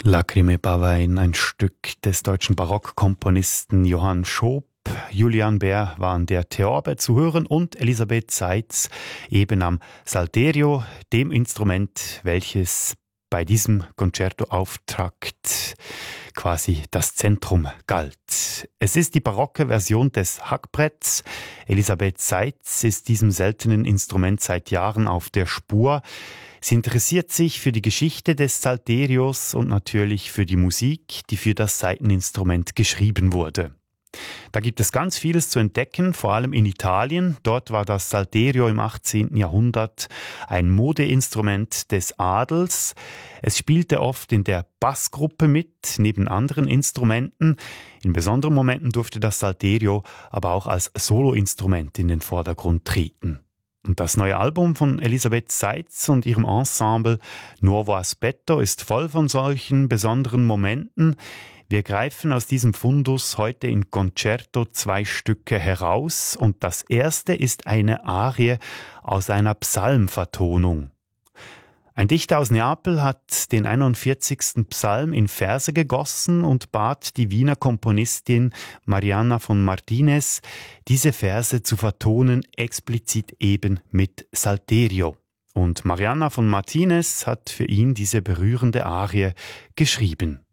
Lacrime Bavijn, ein Stück des deutschen Barockkomponisten Johann Schoop. Julian Bär war an der Theorbe zu hören und Elisabeth Seitz eben am Salterio, dem Instrument, welches bei diesem Concertoauftakt quasi das Zentrum galt. Es ist die barocke Version des Hackbretts. Elisabeth Seitz ist diesem seltenen Instrument seit Jahren auf der Spur. Sie interessiert sich für die Geschichte des Salterios und natürlich für die Musik, die für das Saiteninstrument geschrieben wurde. Da gibt es ganz vieles zu entdecken, vor allem in Italien. Dort war das Salterio im 18. Jahrhundert ein Modeinstrument des Adels. Es spielte oft in der Bassgruppe mit, neben anderen Instrumenten. In besonderen Momenten durfte das Salterio aber auch als Soloinstrument in den Vordergrund treten. Und das neue Album von Elisabeth Seitz und ihrem Ensemble Nuovo Aspetto ist voll von solchen besonderen Momenten. Wir greifen aus diesem Fundus heute in Concerto 2 Stücke heraus und das erste ist eine Arie aus einer Psalmvertonung. Ein Dichter aus Neapel hat den 41. Psalm in Verse gegossen und bat die Wiener Komponistin Marianna von Martinez, diese Verse zu vertonen, explizit eben mit Salterio. Und Marianna von Martinez hat für ihn diese berührende Arie geschrieben.